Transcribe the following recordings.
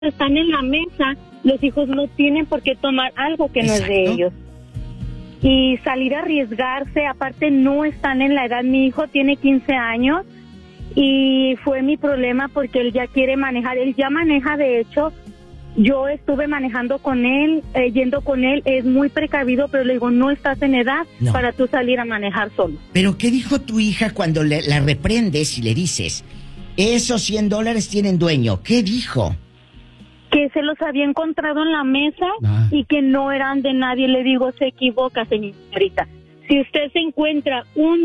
están en la mesa, los hijos no tienen por qué tomar algo que no es de ellos. Y salir a arriesgarse, aparte no están en la edad, mi hijo tiene 15 años y fue mi problema porque él ya quiere manejar, él ya maneja de hecho, yo estuve manejando con él, yendo con él, es muy precavido, pero le digo, no estás en edad para tú salir a manejar solo. ¿Pero qué dijo tu hija cuando la reprendes y le dices, esos $100 tienen dueño? ¿Qué dijo? Que se los había encontrado en la mesa y que no eran de nadie. Le digo, se equivoca, señorita. Si usted se encuentra $1,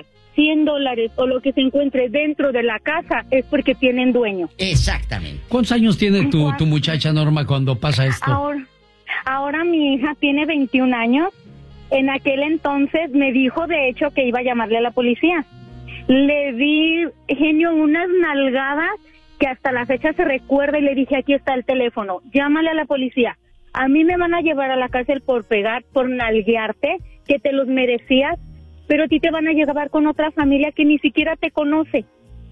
$100 o lo que se encuentre dentro de la casa es porque tienen dueño. Exactamente. ¿Cuántos años tiene tu muchacha Norma cuando pasa esto? Ahora mi hija tiene 21 años. En aquel entonces me dijo, de hecho, que iba a llamarle a la policía. Le di, genio, unas nalgadas que hasta la fecha se recuerda y le dije, aquí está el teléfono, llámale a la policía. A mí me van a llevar a la cárcel por pegar, por nalguearte, que te los merecías, pero a ti te van a llevar con otra familia que ni siquiera te conoce,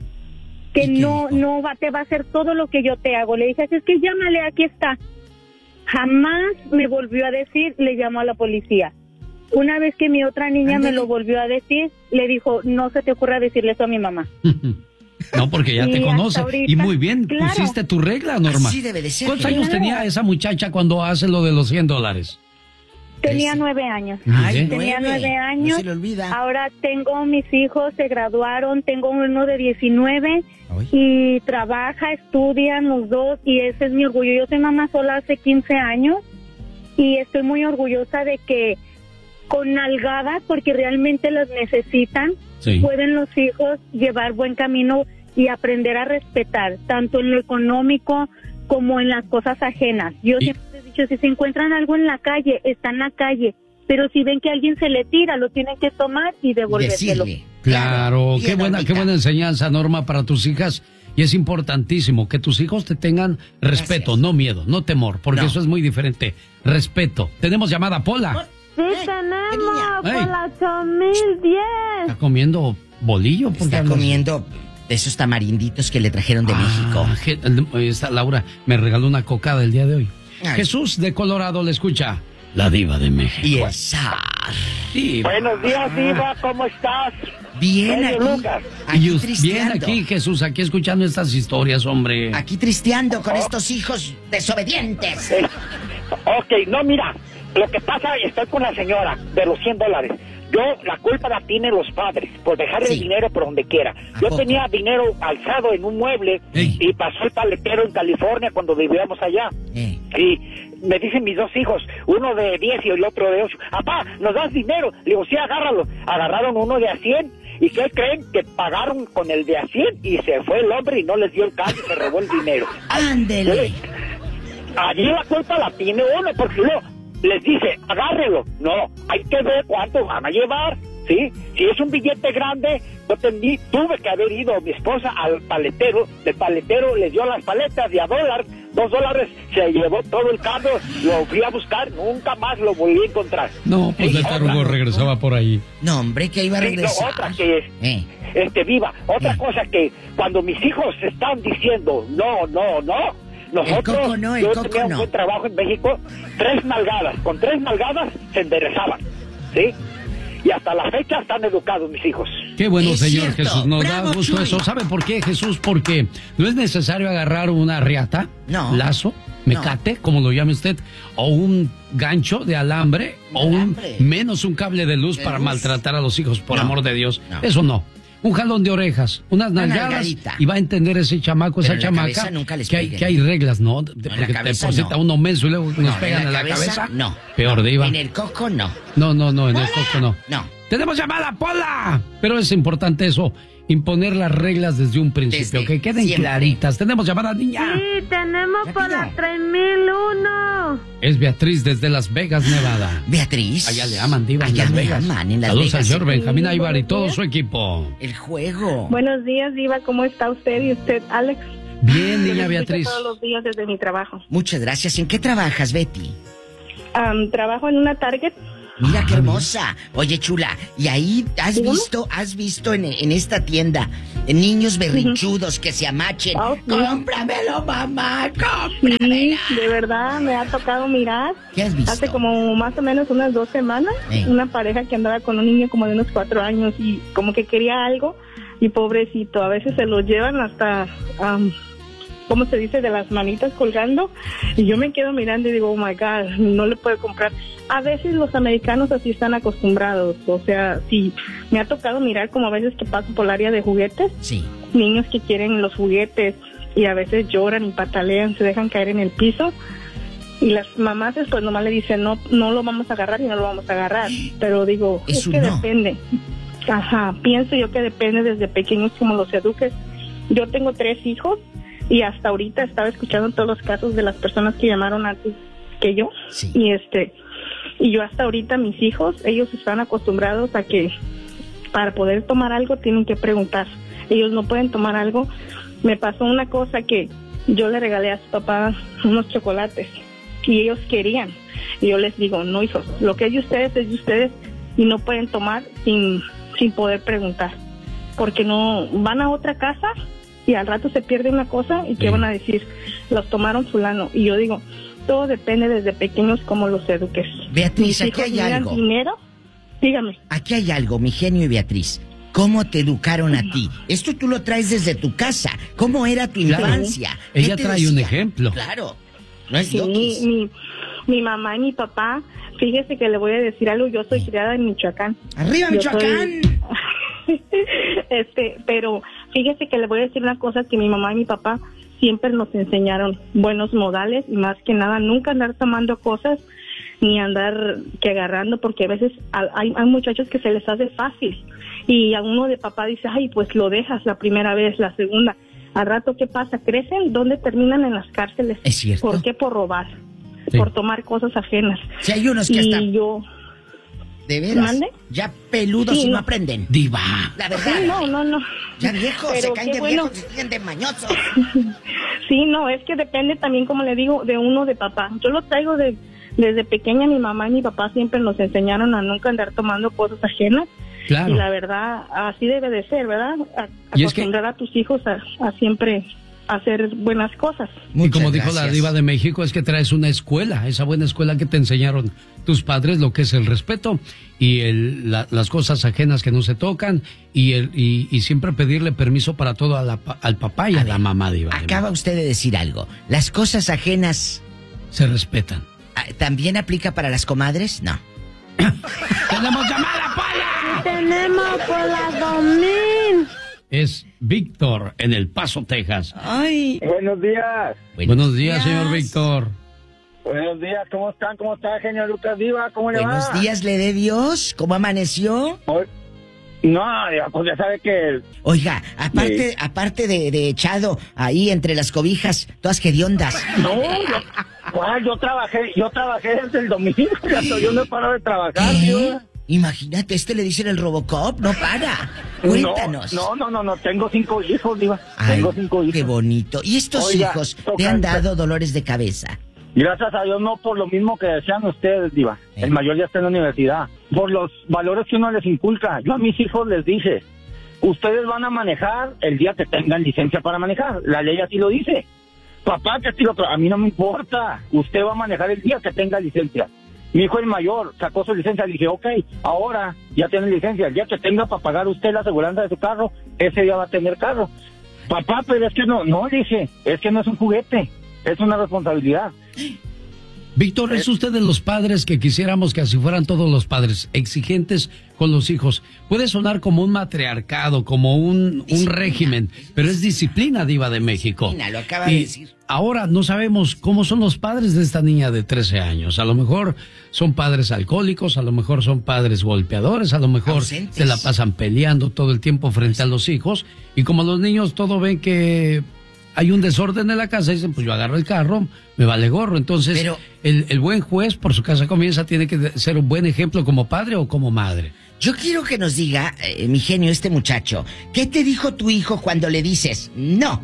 que te va a hacer todo lo que yo te hago. Le dije, es que llámale, aquí está. Jamás me volvió a decir, le llamó a la policía. Una vez que mi otra niña me lo volvió a decir, le dijo, no se te ocurra decirle eso a mi mamá. No, porque ya te conoce. Ahorita, y muy bien, pusiste tu regla, Norma. Así debe de ser. ¿Cuántos años tenía esa muchacha cuando hace lo de los $100? Tenía 9 años. Tenía 9 años. No se le olvida. Ahora tengo mis hijos, se graduaron, tengo uno de 19 y trabaja, estudian los dos y ese es mi orgullo. Yo soy mamá sola hace 15 años y estoy muy orgullosa de que con nalgadas, porque realmente las necesitan, pueden los hijos llevar buen camino y aprender a respetar, tanto en lo económico como en las cosas ajenas. Yo siempre he dicho, si se encuentran algo en la calle, está en la calle, pero si ven que alguien se le tira, lo tienen que tomar y devolvérselo. Claro, qué buena enseñanza, Norma, para tus hijas. Y es importantísimo que tus hijos te tengan respeto, no miedo, no temor, porque eso es muy diferente. Respeto. Tenemos llamada, Pola. Sí, tenemos, Pola 8010. ¿Está comiendo bolillo? Está comiendo de esos tamarinditos que le trajeron de México. Esta Laura me regaló una cocada el día de hoy. Jesús de Colorado le escucha. La diva de México. Y esa. Buenos días, diva, ¿cómo estás? Bien, aquí bien aquí, Jesús, aquí escuchando estas historias, hombre. Aquí tristeando con estos hijos desobedientes. Ok, no, mira, lo que pasa, estoy con la señora de los $100. Yo, la culpa la tienen los padres por dejar el dinero por donde quiera. Yo tenía dinero alzado en un mueble y pasó el paletero en California cuando vivíamos allá. Y me dicen mis dos hijos, uno de 10 y el otro de 8, papá, ¿nos das dinero? Le digo, sí, agárralo. Agarraron uno de a 100. ¿Y qué creen? Que pagaron con el de a 100 y se fue el hombre y no les dio el cash y se robó el dinero. ¡Ándele! Allí la culpa la tiene uno, porque no les dice, agárrelo. No, hay que ver cuánto van a llevar, ¿sí? Si es un billete grande, yo tuve que haber ido mi esposa al paletero. El paletero les dio las paletas de a $1, $2, se llevó todo el carro, lo fui a buscar, nunca más lo volví a encontrar. No, pues el tarugo regresaba por ahí. No, hombre, que iba a regresar. No, otra que es, viva, otra cosa que cuando mis hijos están diciendo, no, nosotros, yo tenía un buen trabajo en México, 3 nalgadas, con 3 nalgadas se enderezaban, ¿sí? Y hasta la fecha están educados mis hijos. Qué bueno, Señor Jesús, nos da gusto eso. ¿Sabe por qué, Jesús? Porque no es necesario agarrar una riata, lazo, mecate, como lo llame usted, o un gancho de alambre, menos un cable de luz para maltratar a los hijos, por amor de Dios. Eso no. Un jalón de orejas, unas nalgadas, y va a entender ese chamaco, esa chamaca, que hay reglas, ¿no? Porque te deposita uno menso y luego nos pegan en la cabeza. No. Peor, diva. En el coco, no. No, en el coco no. No. ¡Tenemos llamada, Pola! Pero es importante eso, imponer las reglas desde un principio, que queden claritas. ¿Tenemos llamada, niña? Sí, tenemos Pola 3001. Es Beatriz desde Las Vegas, Nevada. Beatriz. Allá le aman, diva, allá en Las Vegas. Saludos al señor Benjamín Aybar y todo su equipo. El juego. Buenos días, diva, ¿cómo está usted y usted, Alex? Bien, niña Beatriz. Todos los días desde mi trabajo. Muchas gracias. ¿En qué trabajas, Betty? Trabajo en una Target. Mira qué hermosa. Oye, chula, y ahí has visto en esta tienda niños berrinchudos que se amachen. ¡Cómpramelo, mamá! ¡Cómpramelo! Sí, de verdad, me ha tocado mirar. ¿Qué has visto? Hace como más o menos unas 2 semanas, una pareja que andaba con un niño como de unos 4 años y como que quería algo, y pobrecito, a veces se lo llevan hasta... ¿cómo se dice? De las manitas colgando, y yo me quedo mirando y digo, oh my God, no le puedo comprar. A veces los americanos así están acostumbrados, o sea, sí, me ha tocado mirar como a veces que paso por el área de juguetes, niños que quieren los juguetes y a veces lloran y patalean, se dejan caer en el piso, y las mamás pues nomás le dicen, no lo vamos a agarrar y no lo vamos a agarrar, pero digo, es que depende. Ajá, pienso yo que depende desde pequeños como los eduques. Yo tengo 3 hijos, y hasta ahorita estaba escuchando todos los casos de las personas que llamaron antes que yo. Sí. Y yo hasta ahorita, mis hijos, ellos están acostumbrados a que para poder tomar algo tienen que preguntar. Ellos no pueden tomar algo. Me pasó una cosa que yo le regalé a su papá unos chocolates y ellos querían. Y yo les digo, no, hijos, lo que es de ustedes y no pueden tomar sin poder preguntar. Porque no van a otra casa y al rato se pierde una cosa y ¿qué van a decir? Los tomaron fulano. Y yo digo, todo depende desde pequeños cómo los eduques. Beatriz, aquí hay algo. Dinero, dígame. Aquí hay algo, mi genio y Beatriz. ¿Cómo te educaron a ti? Esto tú lo traes desde tu casa. ¿Cómo era tu infancia? Ella trae un ejemplo. Claro, no es mi mamá y mi papá, fíjese que le voy a decir algo, yo soy criada en Michoacán. ¡Arriba, Michoacán! Pero fíjese que le voy a decir una cosa, que mi mamá y mi papá siempre nos enseñaron buenos modales y más que nada nunca andar tomando cosas ni andar que agarrando, porque a veces hay muchachos que se les hace fácil y a uno de papá dice, ay, pues lo dejas la primera vez, la segunda, al rato ¿qué pasa? Crecen, ¿dónde terminan? En las cárceles. ¿Es cierto? ¿Por qué? Por robar, por tomar cosas ajenas. Si hay unos que están... ¿De veras? ¿Mande? Ya peludos y no aprenden. Diva. La verdad. Sí, no. Ya viejos, pero se caen de viejos y siguen de mañosos. Sí, no, es que depende también, como le digo, de uno de papá. Yo lo traigo desde pequeña, mi mamá y mi papá siempre nos enseñaron a nunca andar tomando cosas ajenas. Claro. Y la verdad, así debe de ser, ¿verdad? Acostumbrar a tus hijos a siempre hacer buenas cosas. Y como dijo la Diva de México, es que traes una escuela, esa buena escuela que te enseñaron tus padres, lo que es el respeto y las cosas ajenas que no se tocan y siempre pedirle permiso para todo al papá y a la mamá, Diva. Acaba usted de decir algo, las cosas ajenas se respetan. ¿También aplica para las comadres? No. ¡Tenemos llamada, Pola! ¡Tenemos Pola 2000! Es Víctor en El Paso, Texas. Ay. Buenos días. Buenos días, señor Víctor. Buenos días, ¿cómo están? ¿Cómo está, genio Lucas Diva? ¿Cómo le va? Buenos días, le dé Dios. ¿Cómo amaneció? No, pues ya sabe que... Oiga, aparte de echado ahí entre las cobijas, todas hediondas. No, yo trabajé desde el domingo, yo no he parado de trabajar, tío. Imagínate, le dicen el Robocop, no para. Cuéntanos. No, tengo 5 hijos, Diva. Tengo 5 hijos. Qué bonito. ¿Y estos hijos te han dado dolores de cabeza? Gracias a Dios, no por lo mismo que decían ustedes, Diva. El mayor ya está en la universidad. Por los valores que uno les inculca. Yo a mis hijos les dije, ustedes van a manejar el día que tengan licencia para manejar. La ley así lo dice. Papá, que a mí no me importa. Usted va a manejar el día que tenga licencia. Mi hijo el mayor sacó su licencia, le dije, ok, ahora ya tiene licencia, el día que tenga para pagar usted la aseguranza de su carro, ese día va a tener carro. Papá, pero es que no, dije, es que no es un juguete, es una responsabilidad. Víctor, ¿es usted de los padres que quisiéramos que así fueran todos los padres, exigentes con los hijos? Puede sonar como un matriarcado, como un régimen, pero es disciplina, Diva de México. Lo acaba de decir. Ahora no sabemos cómo son los padres de esta niña de 13 años. A lo mejor son padres alcohólicos, a lo mejor son padres golpeadores, a lo mejor ausentes. Se la pasan peleando todo el tiempo frente a los hijos. Y como los niños todo ven que hay un desorden en la casa, dicen, pues yo agarro el carro, me vale gorro. Entonces, pero el buen juez por su casa comienza, tiene que ser un buen ejemplo como padre o como madre. Yo quiero que nos diga, mi genio, este muchacho, ¿qué te dijo tu hijo cuando le dices no?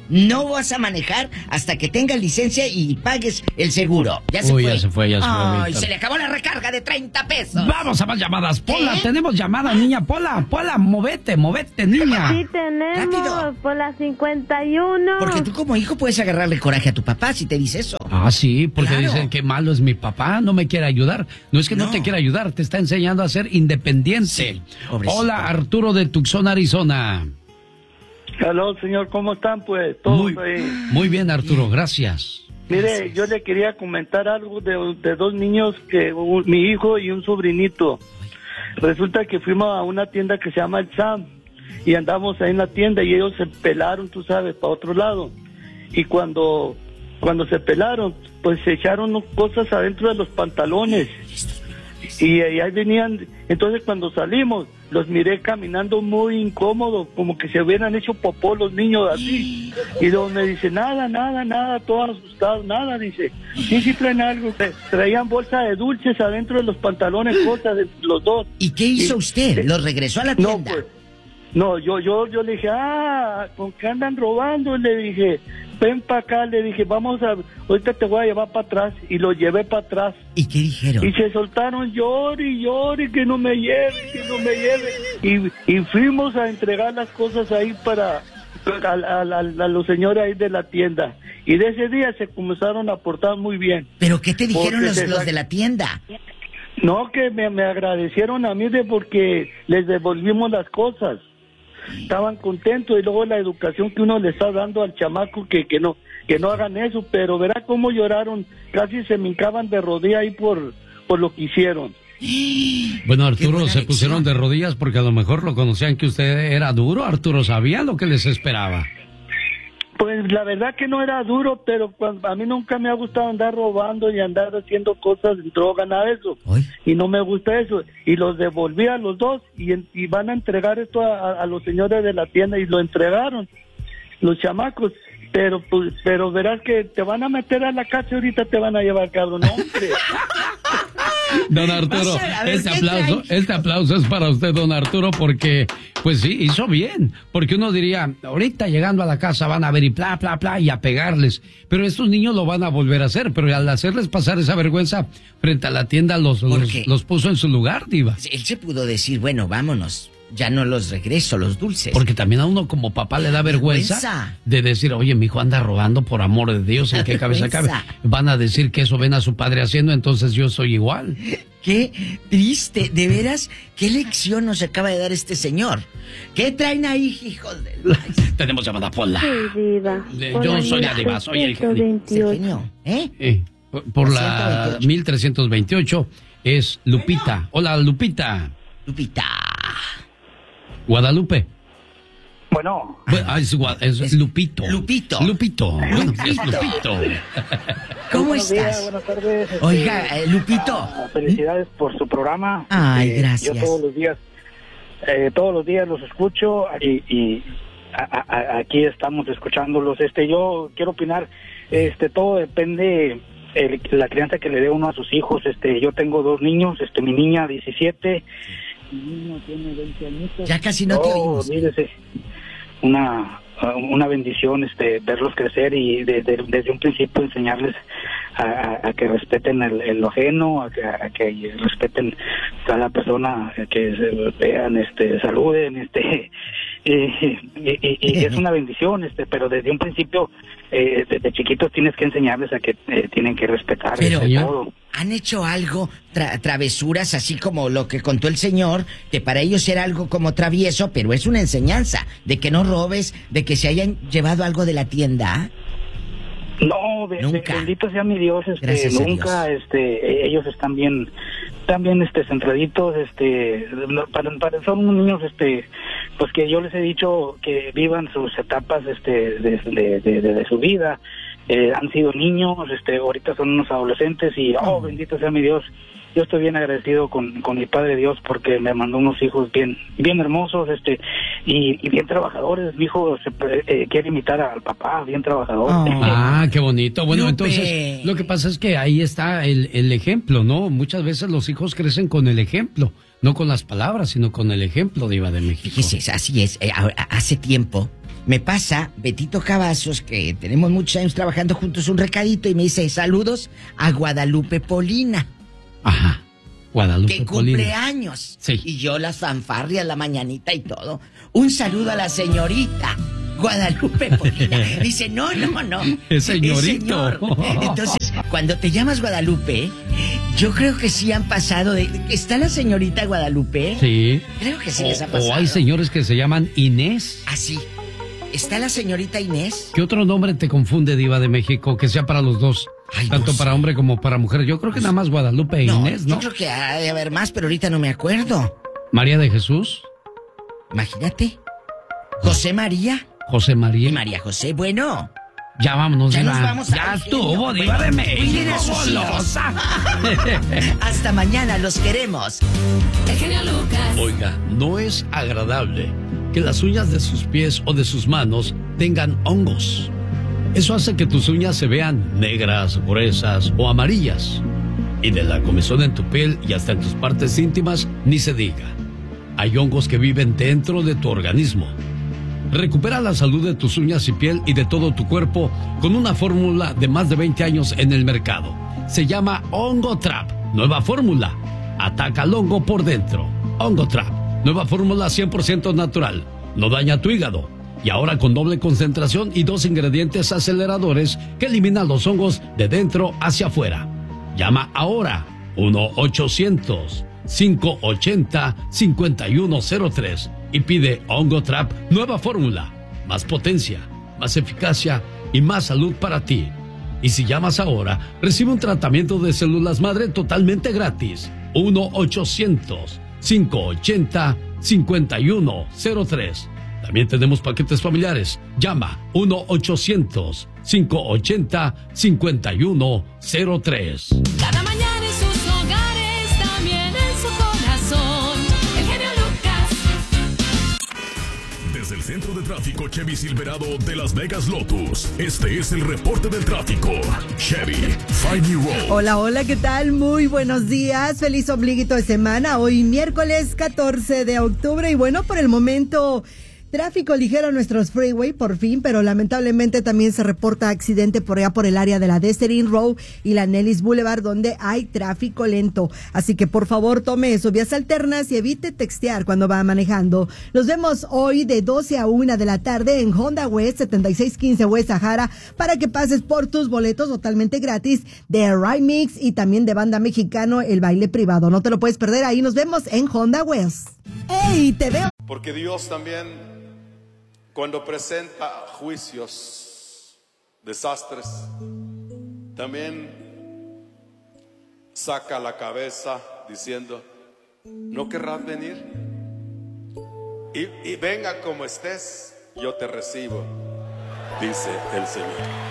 no vas a manejar hasta que tengas licencia y pagues el seguro. Ya se fue. Ya se fue. Ay, se le acabó la recarga de 30 pesos. Vamos a más llamadas. Pola, tenemos llamada, niña. Pola, movete, niña. Sí, tenemos. Rápido. Pola 51. Porque tú como hijo puedes agarrarle coraje a tu papá si te dice eso. Ah, sí, porque claro. Dicen que malo es mi papá, no me quiere ayudar. No es que no te quiera ayudar, te está enseñando a ser independiente. Sí, hola, Arturo de Tucson, Arizona. Aló, señor, ¿cómo están? Pues muy bien, Arturo, gracias. Mire, yo le quería comentar algo de dos niños, mi hijo y un sobrinito. Resulta que fuimos a una tienda que se llama El Sam y andamos ahí en la tienda y ellos se pelaron, tú sabes, para otro lado. Y cuando se pelaron, pues se echaron cosas adentro de los pantalones. Y ahí venían, entonces cuando salimos, los miré caminando muy incómodos, como que se hubieran hecho popó los niños así. Y luego me dice, nada, todos asustados, nada, dice. Sí traen algo. Traían bolsa de dulces adentro de los pantalones, cosas de los dos. ¿Y qué hizo usted? ¿Los regresó a la tienda? No, yo le dije, ¿con qué andan robando? Le dije, ven para acá, le dije, ahorita te voy a llevar para atrás. Y lo llevé para atrás. ¿Y qué dijeron? Y se soltaron, llore, que no me lleve. Y fuimos a entregar las cosas ahí a los señores ahí de la tienda. Y de ese día se comenzaron a portar muy bien. ¿Pero qué te dijeron los de la tienda? No, que me agradecieron a mí porque les devolvimos las cosas. Estaban contentos y luego la educación que uno le está dando al chamaco que no hagan eso, pero verá cómo lloraron, casi se me hincaban de rodillas ahí por lo que hicieron. Bueno, Arturo, se pusieron de rodillas porque a lo mejor lo conocían que usted era duro. Arturo, ¿sabía lo que les esperaba? Pues la verdad que no era duro, pero a mí nunca me ha gustado andar robando y andar haciendo cosas, droga, nada de eso. ¿Oye? Y no me gusta eso. Y los devolví a los dos y van a entregar esto a los señores de la tienda y lo entregaron, los chamacos. Pero verás que te van a meter a la cárcel, ahorita te van a llevar, cabrón, hombre. Don Arturo, este aplauso es para usted, don Arturo, porque, pues sí, hizo bien. Porque uno diría, ahorita llegando a la casa van a ver y bla, y a pegarles. Pero estos niños lo van a volver a hacer. Pero al hacerles pasar esa vergüenza frente a la tienda, los puso en su lugar, diva. Él se pudo decir, bueno, vámonos. Ya no los regreso, los dulces. Porque también a uno como papá le da vergüenza de decir, oye, mi hijo anda robando, por amor de Dios, ¿en qué cabeza cabe? Van a decir que eso ven a su padre haciendo, entonces yo soy igual. Qué triste, de veras, qué lección nos acaba de dar este señor. ¿Qué traen ahí, hijos de...? Tenemos llamada Pola. Sí, diva. Yo soy la diva, soy el genio. Por la 1328 es Lupita. Hola, Lupita. Guadalupe. Bueno. Es Lupito. Lupito. Bueno, es Lupito. ¿Cómo estás? Buenas tardes. Oiga, Lupito. Felicidades por su programa. Ay, gracias. Yo todos los días los escucho y aquí estamos escuchándolos. Yo quiero opinar, todo depende la crianza que le dé uno a sus hijos. Yo tengo dos niños, mi niña 17, mi niño tiene 20 añitos. Ya casi no te oímos. Mírese, una bendición verlos crecer y desde un principio enseñarles a que respeten el ajeno, a que respeten a la persona, que se vean, saluden, y es una bendición, pero desde un principio, desde chiquitos tienes que enseñarles a que tienen que respetar. Pero todo. ¿Han hecho algo, travesuras, así como lo que contó el señor, que para ellos era algo como travieso, pero es una enseñanza, de que no robes, de que se hayan llevado algo de la tienda? No, nunca. Bendito sea mi Dios, nunca, ellos están bien centraditos, son unos niños, pues que yo les he dicho que vivan sus etapas, de su vida. Han sido niños, ahorita son unos adolescentes y, bendito sea mi Dios, yo estoy bien agradecido con mi Padre Dios porque me mandó unos hijos bien hermosos, y bien trabajadores. Mi hijo quiere imitar al papá, bien trabajador. Qué bonito. Bueno, Lupe. Entonces, lo que pasa es que ahí está el ejemplo, ¿no? Muchas veces los hijos crecen con el ejemplo, no con las palabras, sino con el ejemplo, diva de México. Fíjese, así es. Hace tiempo, me pasa Betito Cavazos, que tenemos muchos años trabajando juntos, un recadito y me dice, saludos a Guadalupe Polina. Ajá, Guadalupe Polina. Que cumple años. Sí. Y yo las fanfarrias, la mañanita y todo. Un saludo a la señorita Guadalupe Polina. Dice, no. Es señorito. Es señor. Entonces, cuando te llamas Guadalupe, yo creo que sí han pasado de... ¿Está la señorita Guadalupe? Sí. Creo que sí les ha pasado. O hay señores que se llaman Inés. Ah, sí. ¿Está la señorita Inés? ¿Qué otro nombre te confunde, Diva de México, que sea para los dos? Ay, tanto no para sé. hombre como para mujer. Yo creo que nada más Guadalupe e Inés, ¿no? Yo creo que ha de haber más, pero ahorita no me acuerdo. María de Jesús. Imagínate. José María. José María. Y María José, bueno. Ya vámonos, Ya Diva. nos vamos. Ya estuvo, Diva de México, golosa. Hasta mañana, los queremos. El genio Lucas. Oiga, no es agradable que las uñas de sus pies o de sus manos tengan hongos. Eso hace que tus uñas se vean negras, gruesas o amarillas. Y de la comezón en tu piel y hasta en tus partes íntimas, ni se diga. Hay hongos que viven dentro de tu organismo. Recupera la salud de tus uñas y piel y de todo tu cuerpo con una fórmula de más de 20 años en el mercado. Se llama Hongo Trap. Nueva fórmula. Ataca al hongo por dentro. Hongo Trap. Nueva fórmula 100% natural. No daña tu hígado. Y ahora con doble concentración y 2 ingredientes aceleradores que eliminan los hongos de dentro hacia afuera. Llama ahora 1-800-580-5103 y pide Hongo Trap Nueva Fórmula. Más potencia, más eficacia y más salud para ti. Y si llamas ahora, recibe un tratamiento de células madre totalmente gratis. 1-800-580-5103. También tenemos paquetes familiares. Llama 1-800-580-5103. Cada mañana en sus hogares, también en su corazón. El genio Lucas. Desde el centro de tráfico Chevy Silverado de Las Vegas Lotus, este es el reporte del tráfico. Chevy, Find New Road. Hola, ¿qué tal? Muy buenos días. Feliz ombliguito de semana. Hoy miércoles 14 de octubre y bueno, por el momento... Tráfico ligero en nuestros freeway, por fin, pero lamentablemente también se reporta accidente por allá por el área de la Destin Road y la Nellis Boulevard, donde hay tráfico lento. Así que por favor tome sus vías alternas y evite textear cuando va manejando. Nos vemos hoy de 12 a 1 de la tarde en Honda West 7615 West Sahara para que pases por tus boletos totalmente gratis de Ride Mix y también de Banda Mexicano, el baile privado. No te lo puedes perder, ahí nos vemos en Honda West. ¡Ey, te veo! Porque Dios también, cuando presenta juicios, desastres, también saca la cabeza diciendo, ¿no querrás venir? Y venga como estés, yo te recibo, dice el Señor.